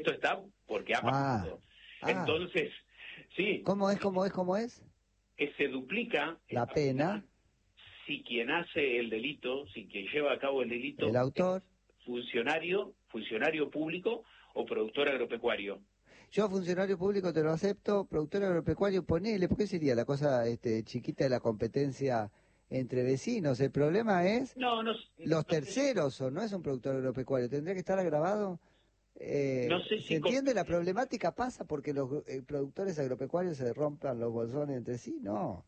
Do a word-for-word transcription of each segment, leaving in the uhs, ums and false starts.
esto está porque ha pasado. Ah, ah. Entonces, sí. ¿Cómo es, cómo es, cómo es? Que se duplica la pena si quien hace el delito, si quien lleva a cabo el delito, el autor, es funcionario, funcionario público o productor agropecuario. Yo funcionario público te lo acepto, productor agropecuario ponele, ¿por qué sería la cosa este, chiquita de la competencia entre vecinos? El problema es no, no, los no, terceros, o no es un productor agropecuario, tendría que estar agravado. Eh, no sé ¿Se si entiende la problemática? ¿Pasa porque los eh, productores agropecuarios se rompan los bolsones entre sí? No.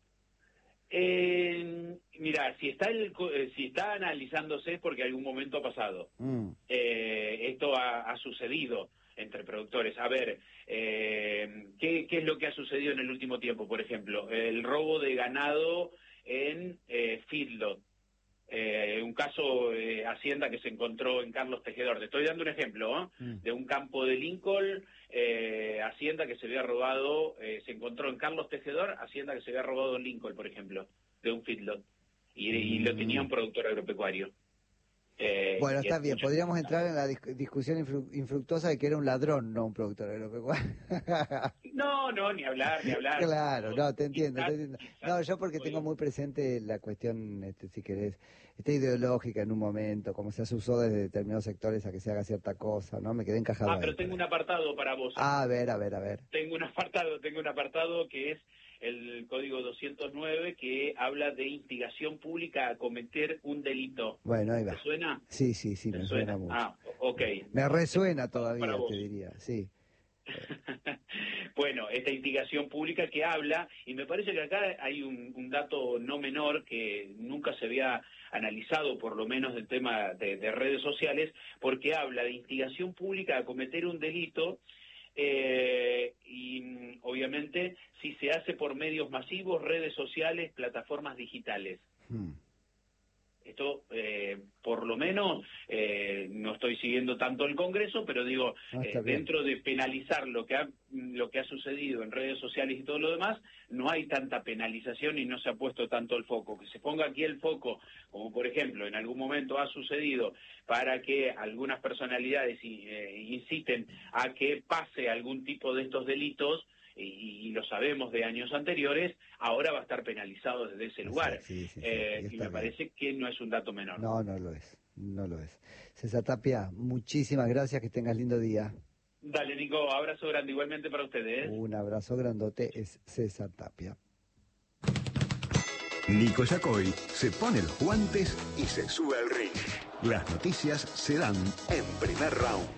Eh, mira, si está el, si está analizándose es porque algún momento ha pasado. Mm. Eh, esto ha, ha sucedido entre productores. A ver, eh, ¿qué, ¿qué es lo que ha sucedido en el último tiempo? Por ejemplo, el robo de ganado en eh, feedlot. Eh, un caso de Hacienda que se encontró en Carlos Tejedor. Te estoy dando un ejemplo, ¿eh? Mm. De un campo de Lincoln, eh, Hacienda que se había robado, eh, se encontró en Carlos Tejedor, Hacienda que se había robado en Lincoln, por ejemplo, de un feedlot. Y, mm. y lo tenía un productor agropecuario. Eh, bueno, está bien, podríamos entrar en la dis- discusión infru infructuosa de que era un ladrón, no un productor agropecuario. No, no, ni hablar, ni hablar. Claro, no, te entiendo, quizás, te entiendo. Quizás, No, yo porque tengo muy presente la cuestión, este, si querés, esta ideológica en un momento, como se usó desde determinados sectores a que se haga cierta cosa, ¿no? Me quedé encajado. Ah, pero ahí, tengo para... un apartado para vos. Ah, a ver, a ver, a ver. Tengo un apartado, tengo un apartado que es el código doscientos nueve que habla de instigación pública a cometer un delito. Bueno, ahí va. ¿Te suena? Sí, sí, sí, me suena? suena mucho. Ah, ok. Me resuena todavía, te diría, sí. Bueno, esta instigación pública que habla, y me parece que acá hay un, un dato no menor que nunca se había analizado, por lo menos del tema de, de redes sociales, porque habla de instigación pública a cometer un delito. Eh, y obviamente si se hace por medios masivos, redes sociales, plataformas digitales. Hmm. Esto, eh, por lo menos, eh, no estoy siguiendo tanto el Congreso, pero digo, ah, eh, dentro de penalizar lo que ha lo que ha sucedido en redes sociales y todo lo demás, no hay tanta penalización y no se ha puesto tanto el foco. Que se ponga aquí el foco, como por ejemplo en algún momento ha sucedido, para que algunas personalidades eh, inciten a que pase algún tipo de estos delitos, y, y lo sabemos de años anteriores, ahora va a estar penalizado desde ese lugar. Sí, sí, sí, eh, y me bien. Parece que no es un dato menor. No, no lo es, no lo es. César Tapia, muchísimas gracias, que tengas lindo día. Dale, Nico, abrazo grande igualmente para ustedes. Un abrazo grandote, es César Tapia. Nico Yacoy se pone los guantes y se sube al ring. Las noticias se dan en Primer Round.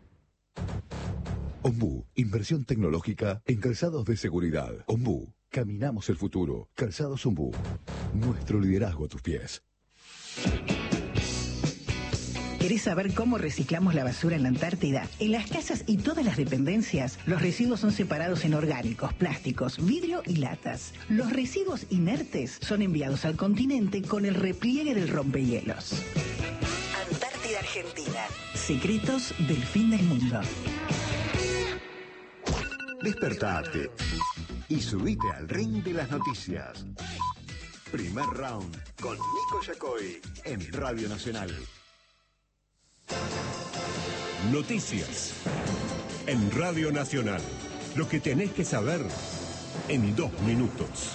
Ombú, inversión tecnológica en calzados de seguridad. Ombú, caminamos el futuro. Calzados Ombú, nuestro liderazgo a tus pies. ¿Querés saber cómo reciclamos la basura en la Antártida? En las casas y todas las dependencias, los residuos son separados en orgánicos, plásticos, vidrio y latas. Los residuos inertes son enviados al continente con el repliegue del rompehielos. Antártida Argentina. Secretos del fin del mundo. Despertate y subite al ring de las noticias. Primer Round con Nico Yacoy en Radio Nacional. Noticias en Radio Nacional. Lo que tenés que saber en dos minutos.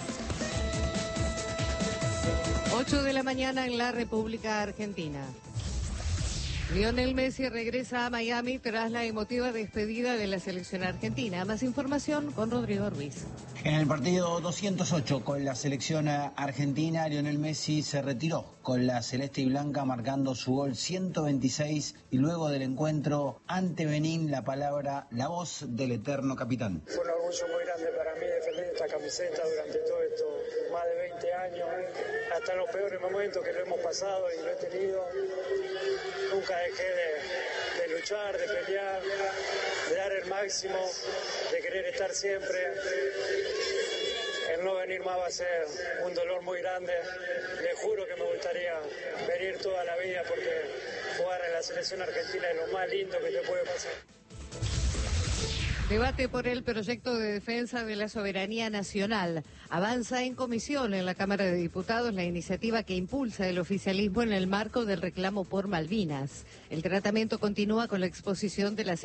ocho de la mañana en la República Argentina. Lionel Messi regresa a Miami tras la emotiva despedida de la selección argentina. Más información con Rodrigo Ruiz. En el partido doscientos ocho con la selección argentina, Lionel Messi se retiró con la celeste y blanca marcando su gol ciento veintiséis y luego del encuentro ante Benín la palabra, la voz del eterno capitán. Fue un orgullo muy grande para mí defender esta camiseta durante todo esto, más de veinte años, hasta en los peores momentos que lo hemos pasado y lo he tenido. Nunca dejé de, de luchar, de pelear, de dar el máximo, de querer estar siempre. El no venir más va a ser un dolor muy grande. Le juro que me gustaría venir toda la vida porque jugar en la selección argentina es lo más lindo que te puede pasar. Debate por el proyecto de defensa de la soberanía nacional. Avanza en comisión en la Cámara de Diputados la iniciativa que impulsa el oficialismo en el marco del reclamo por Malvinas. El tratamiento continúa con la exposición de la